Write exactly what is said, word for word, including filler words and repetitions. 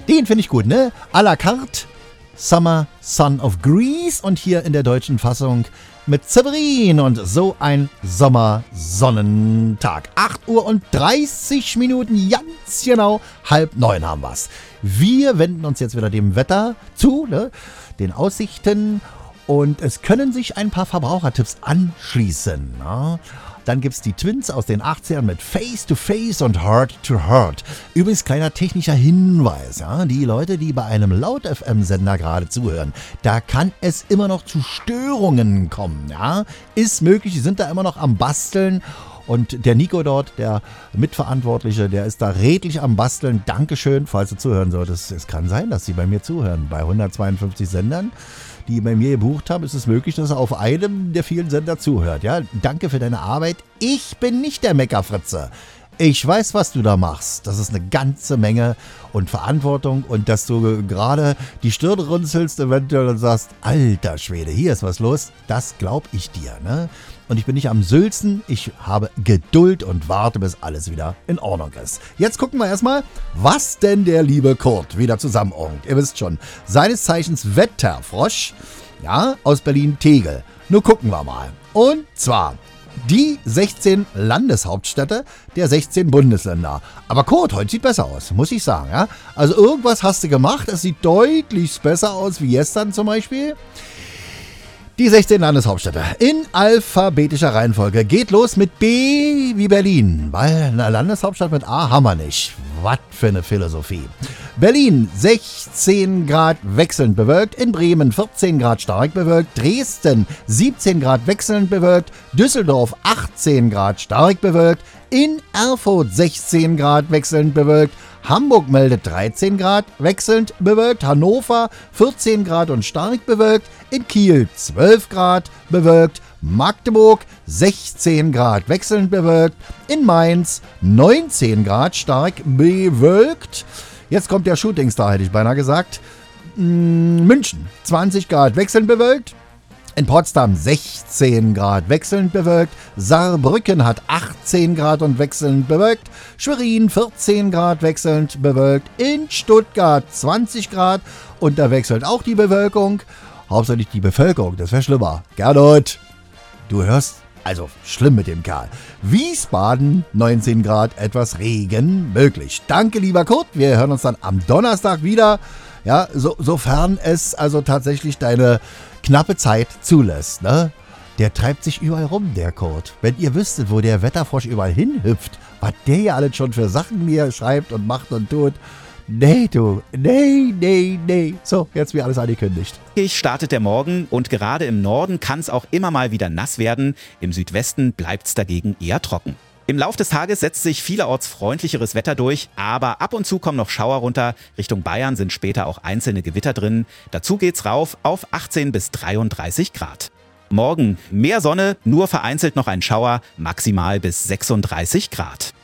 Den finde ich gut, ne? À la carte, Summer Son of Greece und hier in der deutschen Fassung mit Severin und so ein Sommersonnentag. acht Uhr und dreißig Minuten, ganz genau, halb neun haben wir's. Wir wenden uns jetzt wieder dem Wetter zu, ne? Den Aussichten, und es können sich ein paar Verbrauchertipps anschließen. Ne? Dann gibt es die Twins aus den achtzigern mit Face to Face und Heart to Heart. Übrigens kleiner technischer Hinweis. Ja? Die Leute, die bei einem Laut-F M-Sender gerade zuhören, da kann es immer noch zu Störungen kommen. Ja? Ist möglich, die sind da immer noch am Basteln. Und der Nico dort, der Mitverantwortliche, der ist da redlich am Basteln. Dankeschön, falls du zuhören solltest. Es kann sein, dass sie bei mir zuhören. Bei hundertzweiundfünfzig Sendern, die bei mir gebucht haben, ist es möglich, dass er auf einem der vielen Sender zuhört. Ja, danke für deine Arbeit. Ich bin nicht der Meckerfritze. Ich weiß, was du da machst. Das ist eine ganze Menge und Verantwortung, und dass du gerade die Stirn runzelst eventuell und sagst, alter Schwede, hier ist was los, das glaub ich dir, ne? Und ich bin nicht am Sülzen, ich habe Geduld und warte, bis alles wieder in Ordnung ist. Jetzt gucken wir erstmal, was denn der liebe Kurt wieder zusammenordnet. Ihr wisst schon, seines Zeichens Wetterfrosch, ja, aus Berlin-Tegel. Nur gucken wir mal. Und zwar die sechzehn Landeshauptstädte der sechzehn Bundesländer. Aber Kurt, heute sieht besser aus, muss ich sagen. Ja? Also irgendwas hast du gemacht, es sieht deutlich besser aus wie gestern zum Beispiel. Die sechzehn Landeshauptstädte in alphabetischer Reihenfolge. Geht los mit B wie Berlin, weil eine Landeshauptstadt mit A haben wir nicht. Was für eine Philosophie. Berlin sechzehn Grad wechselnd bewölkt, in Bremen vierzehn Grad stark bewölkt, Dresden siebzehn Grad wechselnd bewölkt, Düsseldorf achtzehn Grad stark bewölkt, in Erfurt sechzehn Grad wechselnd bewölkt, Hamburg meldet dreizehn Grad wechselnd bewölkt, Hannover vierzehn Grad und stark bewölkt, in Kiel zwölf Grad bewölkt, Magdeburg sechzehn Grad wechselnd bewölkt, in Mainz neunzehn Grad stark bewölkt. Jetzt kommt der Shootingstar, hätte ich beinahe gesagt. München zwanzig Grad wechselnd bewölkt. In Potsdam sechzehn Grad wechselnd bewölkt, Saarbrücken hat achtzehn Grad und wechselnd bewölkt, Schwerin vierzehn Grad wechselnd bewölkt, in Stuttgart zwanzig Grad und da wechselt auch die Bewölkung, hauptsächlich die Bevölkerung, das wäre schlimmer. Gernot, du hörst, also schlimm mit dem Kerl. Wiesbaden neunzehn Grad, etwas Regen möglich. Danke, lieber Kurt, wir hören uns dann am Donnerstag wieder. Ja, so, sofern es also tatsächlich deine knappe Zeit zulässt, ne? Der treibt sich überall rum, der Kurt. Wenn ihr wüsstet, wo der Wetterfrosch überall hinhüpft, was der ja alles schon für Sachen mir schreibt und macht und tut. Nee, du, nee, nee, nee. So, jetzt wie alles angekündigt. Startet der Morgen und gerade im Norden kann es auch immer mal wieder nass werden. Im Südwesten bleibt es dagegen eher trocken. Im Lauf des Tages setzt sich vielerorts freundlicheres Wetter durch, aber ab und zu kommen noch Schauer runter. Richtung Bayern sind später auch einzelne Gewitter drin. Dazu geht's rauf auf achtzehn bis dreiunddreißig Grad. Morgen mehr Sonne, nur vereinzelt noch ein Schauer, maximal bis sechsunddreißig Grad.